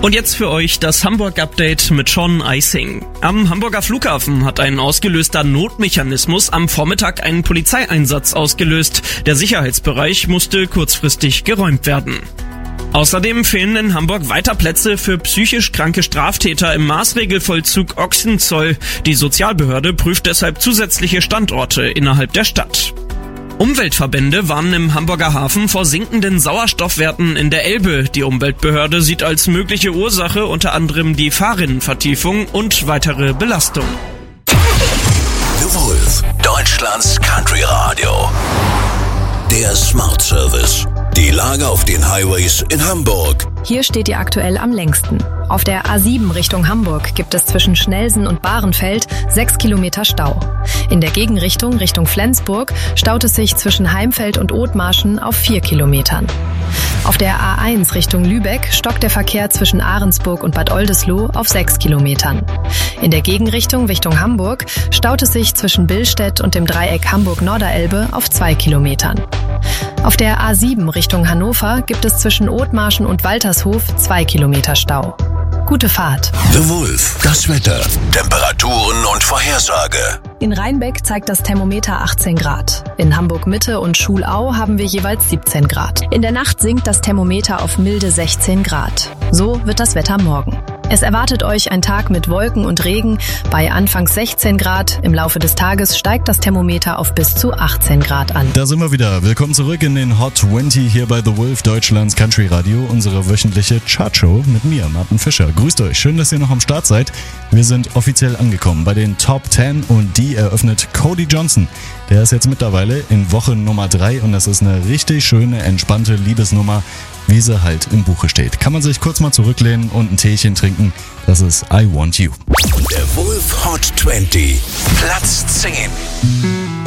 Und jetzt für euch das Hamburg-Update mit Sean Eising. Am Hamburger Flughafen hat ein ausgelöster Notmechanismus am Vormittag einen Polizeieinsatz ausgelöst. Der Sicherheitsbereich musste kurzfristig geräumt werden. Außerdem fehlen in Hamburg weiter Plätze für psychisch kranke Straftäter im Maßregelvollzug Ochsenzoll. Die Sozialbehörde prüft deshalb zusätzliche Standorte innerhalb der Stadt. Umweltverbände warnen im Hamburger Hafen vor sinkenden Sauerstoffwerten in der Elbe. Die Umweltbehörde sieht als mögliche Ursache unter anderem die Fahrrinnenvertiefung und weitere Belastung. The Wolf, Deutschlands Country Radio. Der Smart Service. Die Lage auf den Highways in Hamburg. Hier steht ihr aktuell am längsten. Auf der A7 Richtung Hamburg gibt es zwischen Schnellsen und Bahrenfeld 6 Kilometer Stau. In der Gegenrichtung Richtung Flensburg staut es sich zwischen Heimfeld und Othmarschen auf 4 Kilometern. Auf der A1 Richtung Lübeck stockt der Verkehr zwischen Ahrensburg und Bad Oldesloe auf 6 Kilometern. In der Gegenrichtung Richtung Hamburg staut es sich zwischen Billstedt und dem Dreieck Hamburg-Norderelbe auf 2 Kilometern. Auf der A7 Richtung Hannover gibt es zwischen Othmarschen und Waltershof 2 Kilometer Stau. Gute Fahrt. The Wolf, das Wetter, Temperaturen und Vorhersage. In Rheinbeck zeigt das Thermometer 18 Grad. In Hamburg-Mitte und Schulau haben wir jeweils 17 Grad. In der Nacht sinkt das Thermometer auf milde 16 Grad. So wird das Wetter morgen. Es erwartet euch ein Tag mit Wolken und Regen bei anfangs 16 Grad. Im Laufe des Tages steigt das Thermometer auf bis zu 18 Grad an. Da sind wir wieder. Willkommen zurück in den Hot 20 hier bei The Wolf, Deutschlands Country Radio, unsere wöchentliche Chartshow mit mir, Martin Fischer. Grüßt euch, schön, dass ihr noch am Start seid. Wir sind offiziell angekommen bei den Top 10 und die eröffnet Cody Johnson. Der ist jetzt mittlerweile in Woche Nummer 3 und das ist eine richtig schöne, entspannte Liebesnummer, wie sie halt im Buche steht. Kann man sich kurz mal zurücklehnen und ein Teechen trinken. Das ist I Want You. Der Wolf Hot 20, Platz 10.